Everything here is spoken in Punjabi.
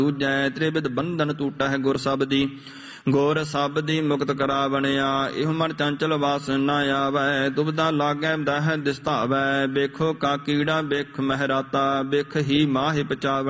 ਦੂਜੈ ਤ੍ਰਿਵਿਧ ਬੰਧਨ ਟੂਟੈ ਗੁਰ ਸਬਦੀ। ਗੁਰ ਸਬਦੀ ਮੁਕਤ ਕਰਾਵਣਿਆ, ਇਹੋ ਮਨ ਚੰਚਲ ਵਾਸ ਨ ਆਵੈ। ਦੁਬਿਧਾ ਲਾਗੈ ਦਹਿ ਦਿਸਤਾਵੈ, ਵੇਖੋ ਕਾ ਕੀੜਾ ਬਿਖ ਮਹਿਰਾਤਾ, ਬਿਖ ਹੀ ਮਾਹਿ ਪਚਾਵ